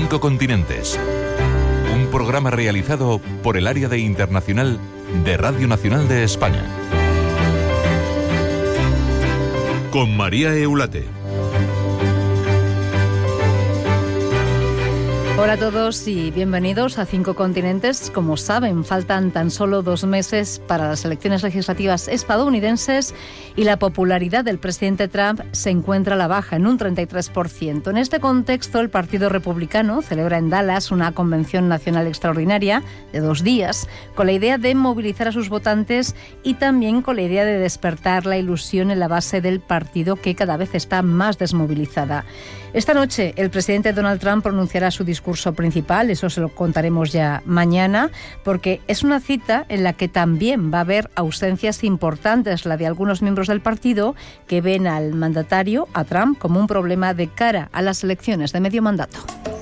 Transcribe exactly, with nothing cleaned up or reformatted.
Cinco Continentes. Un programa realizado por el Área de Internacional de Radio Nacional de España. Con María Eulate. Hola a todos y bienvenidos a Cinco Continentes. Como saben, faltan tan solo dos meses para las elecciones legislativas estadounidenses y la popularidad del presidente Trump se encuentra a la baja, en un treinta y tres por ciento. En este contexto, el Partido Republicano celebra en Dallas una convención nacional extraordinaria de dos días con la idea de movilizar a sus votantes y también con la idea de despertar la ilusión en la base del partido, que cada vez está más desmovilizada. Esta noche, el presidente Donald Trump pronunciará su discurso principal, eso se lo contaremos ya mañana, porque es una cita en la que también va a haber ausencias importantes, la de algunos miembros del partido que ven al mandatario, a Trump, como un problema de cara a las elecciones de medio mandato.